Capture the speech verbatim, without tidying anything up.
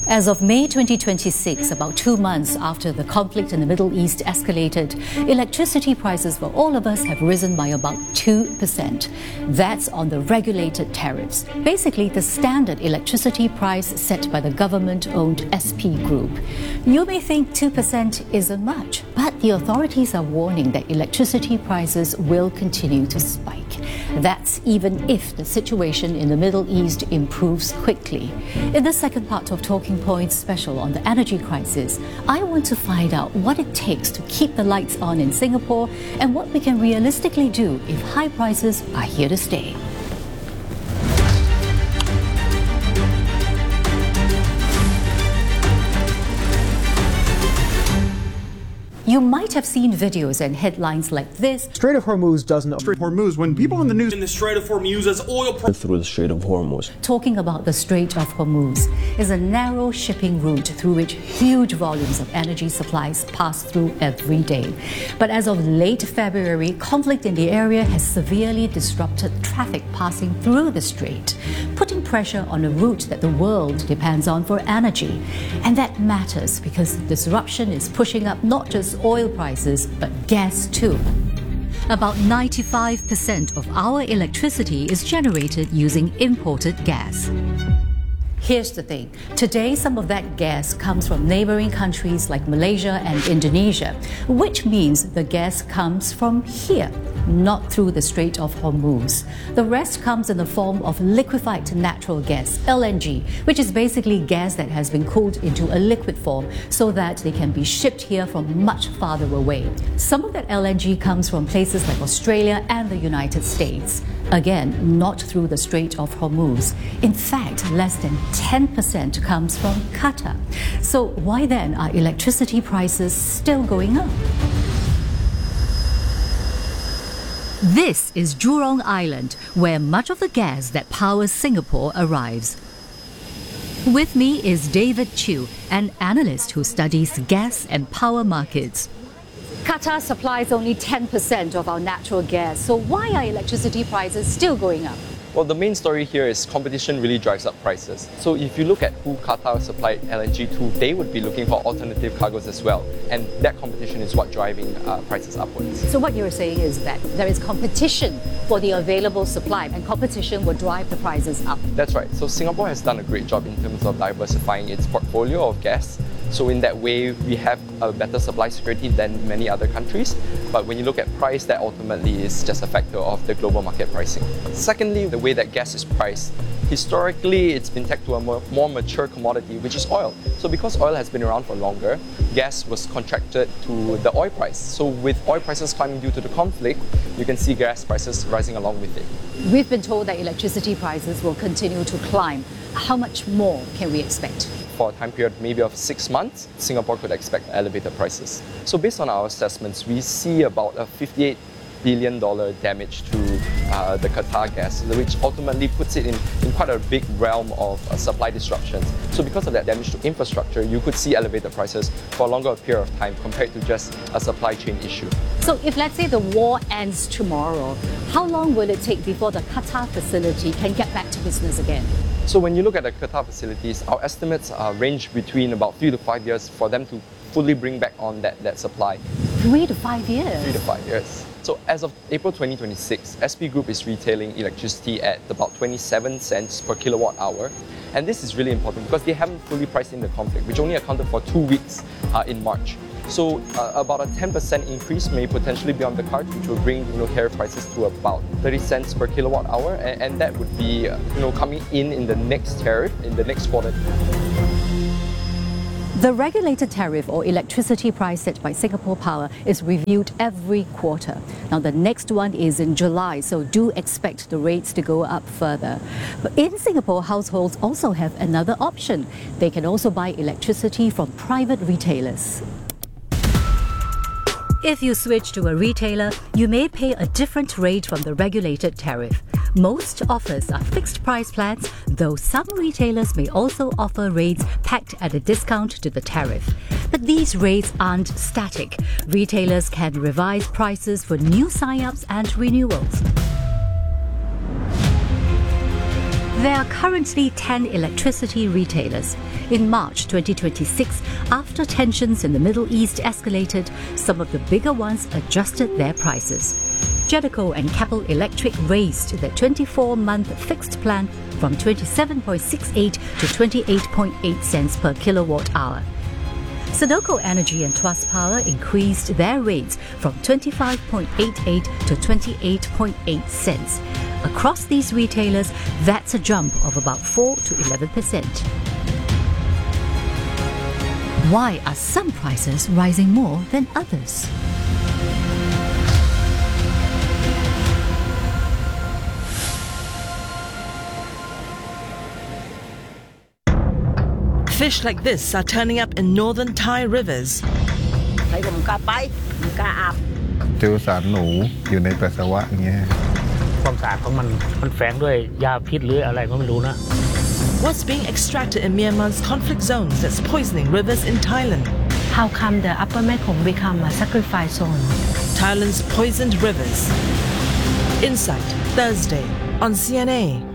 As of May twenty twenty-six, about two months after the conflict in the Middle East escalated, electricity prices for all of us have risen by about two percent. That's on the regulated tariffs, basically the standard electricity price set by the government-owned S P Group. You may think two percent isn't much, but the authorities are warning that electricity prices will continue to spike. That's even if the situation in the Middle East improves quickly. In the second part of Talking Points special on the energy crisis, I want to find out what it takes to keep the lights on in Singapore and what we can realistically do if high prices are here to stay. You might have seen videos and headlines like this. Strait of Hormuz doesn't... Strait of Hormuz, when people in the news... In the Strait of Hormuz as oil... Through the Strait of Hormuz. Talking about the Strait of Hormuz is a narrow shipping route through which huge volumes of energy supplies pass through every day. But as of late February, conflict in the area has severely disrupted traffic passing through the strait, putting pressure on a route that the world depends on for energy. And that matters because disruption is pushing up not just oil prices, but gas too. About ninety-five percent of our electricity is generated using imported gas. Here's the thing. Today, some of that gas comes from neighboring countries like Malaysia and Indonesia, which means the gas comes from here, not through the Strait of Hormuz. The rest comes in the form of liquefied natural gas, L N G, which is basically gas that has been cooled into a liquid form so that they can be shipped here from much farther away. Some of that L N G comes from places like Australia and the United States. Again, not through the Strait of Hormuz. In fact, less than ten percent comes from Qatar. So why then are electricity prices still going up? This is Jurong Island, where much of the gas that powers Singapore arrives. With me is David Chew, an analyst who studies gas and power markets. Qatar supplies only ten percent of our natural gas, so why are electricity prices still going up? Well, the main story here is competition really drives up prices. So if you look at who Qatar supplied L N G to, they would be looking for alternative cargoes as well. And that competition is what driving uh, prices upwards. So what you're saying is that there is competition for the available supply, and competition will drive the prices up. That's right. So Singapore has done a great job in terms of diversifying its portfolio of gas. So in that way, we have a better supply security than many other countries. But when you look at price, that ultimately is just a factor of the global market pricing. Secondly, the way that gas is priced, historically, it's been tagged to a more, more mature commodity, which is oil. So because oil has been around for longer, gas was contracted to the oil price. So with oil prices climbing due to the conflict, you can see gas prices rising along with it. We've been told that electricity prices will continue to climb. How much more can we expect? For a time period maybe of six months, Singapore could expect elevated prices. So based on our assessments, we see about a fifty-eight billion dollars damage to uh, the Qatar gas, which ultimately puts it in, in quite a big realm of uh, supply disruptions. So because of that damage to infrastructure, you could see elevated prices for a longer period of time compared to just a supply chain issue. So if let's say the war ends tomorrow, how long will it take before the Qatar facility can get back to business again? So when you look at the Qatar facilities, our estimates uh, range between about three to five years for them to fully bring back on that, that supply. Three to five years? Three to five years. So as of April twenty twenty-six, S P Group is retailing electricity at about twenty-seven cents per kilowatt hour. And this is really important because they haven't fully priced in the conflict, which only accounted for two weeks uh, in March. So uh, about a ten percent increase may potentially be on the cards, which will bring you know, tariff prices to about thirty cents per kilowatt hour. And, and that would be uh, you know, coming in in the next tariff, in the next quarter. The regulated tariff or electricity price set by Singapore Power is reviewed every quarter. Now the next one is in July, so do expect the rates to go up further. But in Singapore, households also have another option. They can also buy electricity from private retailers. If you switch to a retailer, you may pay a different rate from the regulated tariff. Most offers are fixed price plans, though some retailers may also offer rates packed at a discount to the tariff. But these rates aren't static. Retailers can revise prices for new sign-ups and renewals. There are currently ten electricity retailers. In March twenty twenty-six, after tensions in the Middle East escalated, some of the bigger ones adjusted their prices. Jedico and Keppel Electric raised their twenty-four month fixed plan from twenty-seven point six eight to twenty-eight point eight cents per kilowatt hour. Sunoco Energy and Tuas Power increased their rates from twenty-five point eight eight to twenty-eight point eight cents. Across these retailers, that's a jump of about four to eleven percent. Why are some prices rising more than others? Fish like this are turning up in northern Thai rivers. ผมกล้าไปผมกล้าอาบเจอสารหนูอยู่ในปัสสาวะอย่างเงี้ยความสะอาดของมันมันแฝงด้วยยาพิษหรืออะไรก็ไม่รู้นะ What's being extracted in Myanmar's conflict zones that's poisoning rivers in Thailand? How come the upper Mekong become a sacrifice zone? Thailand's poisoned rivers. Insight, Thursday on C N A.